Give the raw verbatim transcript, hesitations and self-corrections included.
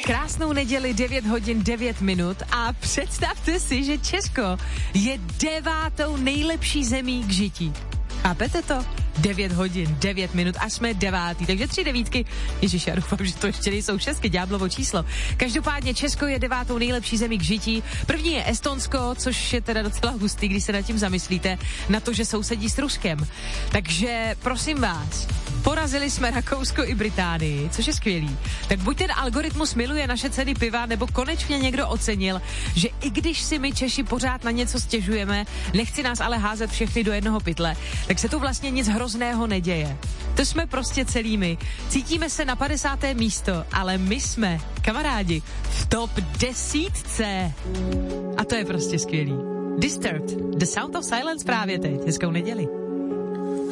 Krásnou neděli, devět hodin devět minut a představte si, že Česko je devátou nejlepší zemí k žití. Chápete to? devět hodin, devět minut a jsme devátý, takže tři devítky. Ježiš, já doufám, že to ještě nejsou šestky, ďáblovo číslo. Každopádně Česko je devátou nejlepší zemí k žití. První je Estonsko, což je teda docela hustý, když se nad tím zamyslíte, na to, že sousedí s Ruskem. Takže prosím vás, porazili jsme Rakousko i Británii, což je skvělý. Tak buď ten algoritmus miluje naše ceny piva, nebo konečně někdo ocenil, že i když si my Češi pořád na něco stěžujeme, nechci nás ale házet všechny do jednoho pytle, tak se tu vlastně nic hrozného neděje. To jsme prostě celými. Cítíme se na padesátém místo, ale my jsme, kamarádi, v top desítce. A to je prostě skvělý. Disturbed, The Sound of Silence právě teď, hezkou neděli.